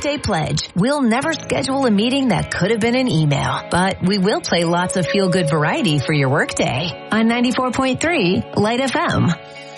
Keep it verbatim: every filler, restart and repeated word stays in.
J Pledge. We'll never schedule a meeting that could have been an email, but we will play lots of feel-good variety for your workday on ninety-four point three Light F M.